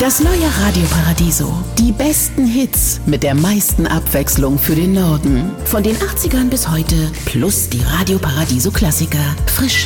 Das neue Radio Paradiso. Die besten Hits mit der meisten Abwechslung für den Norden. Von den 80ern bis heute plus die Radio Paradiso Klassiker. Frisch,